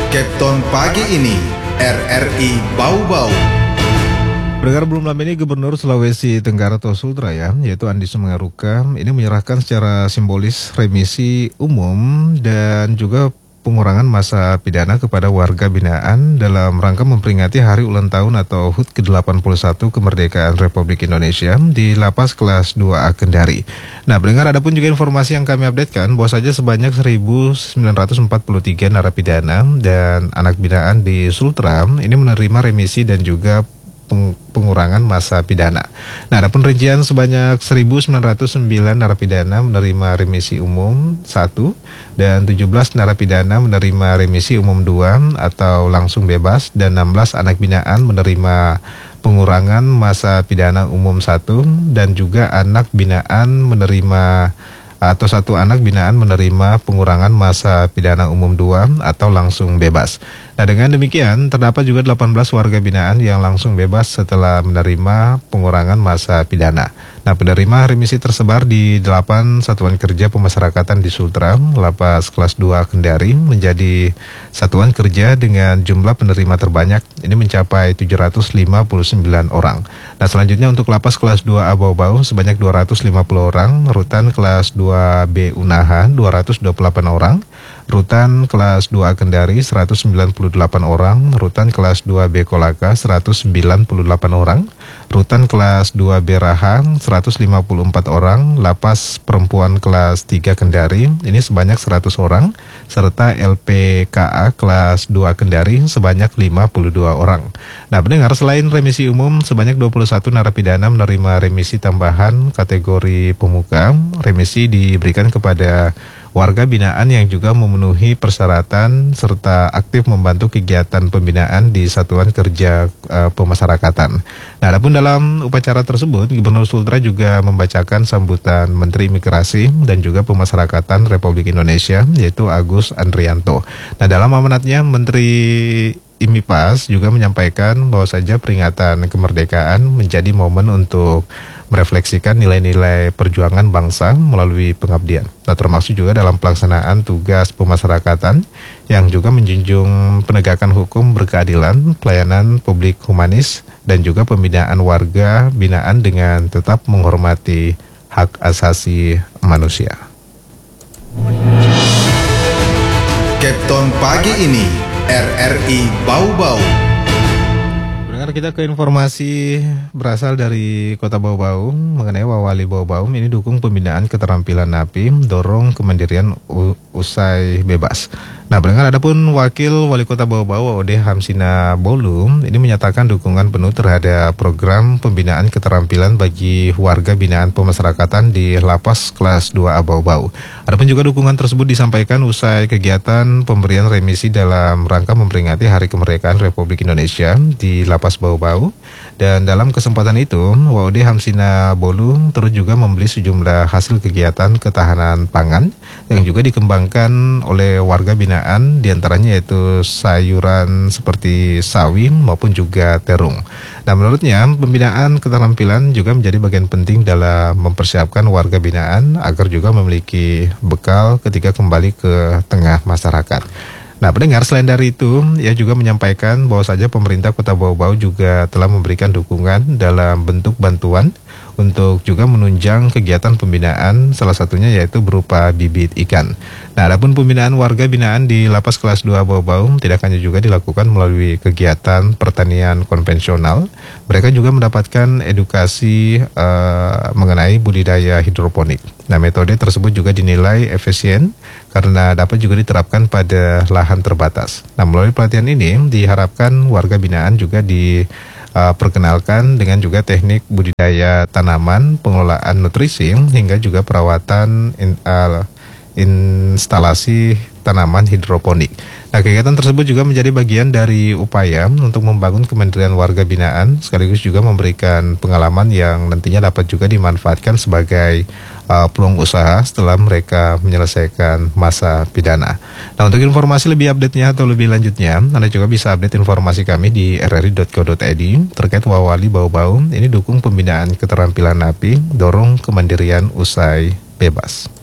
Captain pagi ini, RRI Bau-Bau. Pendengar, belum lama ini Gubernur Sulawesi Tenggara atau Sultra yaitu Andi Sumenggaruka, ini menyerahkan secara simbolis remisi umum dan juga pengurangan masa pidana kepada warga binaan dalam rangka memperingati hari ulang tahun atau HUT ke-81 kemerdekaan Republik Indonesia di Lapas Kelas 2A Kendari. Nah, pendengar, ada pun juga informasi yang kami updatekan bahwa saja sebanyak 1.943 narapidana dan anak binaan di Sultra ini menerima remisi dan juga pengurangan masa pidana. Nah, adapun rincian sebanyak 1.909 narapidana menerima remisi umum 1 dan 17 narapidana menerima remisi umum 2 atau langsung bebas dan 16 anak binaan menerima pengurangan masa pidana umum 1 dan juga anak binaan menerima atau satu anak binaan menerima pengurangan masa pidana umum 2 atau langsung bebas. Nah, dengan demikian terdapat juga 18 warga binaan yang langsung bebas setelah menerima pengurangan masa pidana. Nah, penerima remisi tersebar di 8 satuan kerja pemasyarakatan di Sultra, Lapas Kelas 2 Kendari menjadi satuan kerja dengan jumlah penerima terbanyak, ini mencapai 759 orang. Nah, selanjutnya untuk Lapas Kelas 2A Bau-Bau sebanyak 250 orang, Rutan Kelas 2B Unaha 228 orang, Rutan Kelas 2A Kendari 198 orang, Rutan Kelas 2B Kolaka 198 orang, Rutan Kelas 2B Rahang 154 orang, Lapas Perempuan Kelas 3 Kendari ini sebanyak 100 orang, serta LPKA Kelas 2 Kendari sebanyak 52 orang. Nah, pendengar, selain remisi umum sebanyak 21 narapidana menerima remisi tambahan kategori pemuka. Remisi diberikan kepada warga binaan yang juga memenuhi persyaratan serta aktif membantu kegiatan pembinaan di satuan kerja pemasyarakatan. Nah, adapun dalam upacara tersebut, Gubernur Sultra juga membacakan sambutan Menteri Imigrasi dan juga Pemasyarakatan Republik Indonesia, yaitu Agus Andrianto. Nah, dalam amanatnya, Menteri IMIPAS juga menyampaikan bahwa saja peringatan kemerdekaan menjadi momen untuk merefleksikan nilai-nilai perjuangan bangsa melalui pengabdian. Nah, termasuk juga dalam pelaksanaan tugas pemasyarakatan yang juga menjunjung penegakan hukum berkeadilan, pelayanan publik humanis, dan juga pembinaan warga binaan dengan tetap menghormati hak asasi manusia. Captain pagi ini, RRI Bau-Bau. Pendengar, kita ke informasi berasal dari Kota Bau-Bau mengenai Wawali Bau-Bau ini dukung pembinaan keterampilan napi, dorong kemandirian usai bebas. Nah, pendengar, adapun Wakil Wali Kota Bau-Bau Ode Hamsina Bolu ini menyatakan dukungan penuh terhadap program pembinaan keterampilan bagi warga binaan pemasyarakatan di Lapas Kelas 2A Bau-Bau. Adapun juga dukungan tersebut disampaikan usai kegiatan pemberian remisi dalam rangka memperingati Hari Kemerdekaan Republik Indonesia di Lapas Bau-Bau. Dan dalam kesempatan itu, Waude Hamsina Bolu terus juga membeli sejumlah hasil kegiatan ketahanan pangan yang juga dikembangkan oleh warga binaan, diantaranya yaitu sayuran seperti sawi maupun juga terung. Nah, menurutnya pembinaan keterampilan juga menjadi bagian penting dalam mempersiapkan warga binaan agar juga memiliki bekal ketika kembali ke tengah masyarakat. Nah, pendengar, selain dari itu, ia juga menyampaikan bahwa saja pemerintah Kota Bau-Bau juga telah memberikan dukungan dalam bentuk bantuan untuk juga menunjang kegiatan pembinaan, salah satunya yaitu berupa bibit ikan. Nah, adapun pembinaan warga binaan di Lapas Kelas 2 Bau-Bau tidak hanya juga dilakukan melalui kegiatan pertanian konvensional, mereka juga mendapatkan edukasi mengenai budidaya hidroponik. Nah, metode tersebut juga dinilai efisien karena dapat juga diterapkan pada lahan terbatas. Nah, melalui pelatihan ini diharapkan warga binaan juga perkenalkan dengan juga teknik budidaya tanaman, pengelolaan nutrisi, hingga juga perawatan instalasi tanaman hidroponik. Nah, kegiatan tersebut juga menjadi bagian dari upaya untuk membangun kemandirian warga binaan, sekaligus juga memberikan pengalaman yang nantinya dapat juga dimanfaatkan sebagai peluang usaha setelah mereka menyelesaikan masa pidana. Nah, untuk informasi lebih update-nya atau lebih lanjutnya, Anda juga bisa update informasi kami di rri.co.id terkait Wawali Bau-Bau. Ini dukung pembinaan keterampilan napi, dorong kemandirian usai bebas.